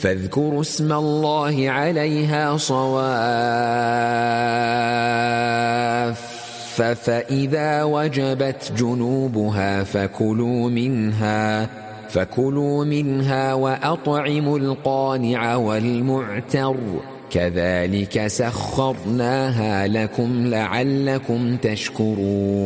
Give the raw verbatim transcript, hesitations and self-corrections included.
فاذكروا اسم الله عليها صواف فإذا وجبت جنوبها فكلوا منها فكلوا منها وأطعموا القانع والمعتر كذلك سخرناها لكم لعلكم تشكرون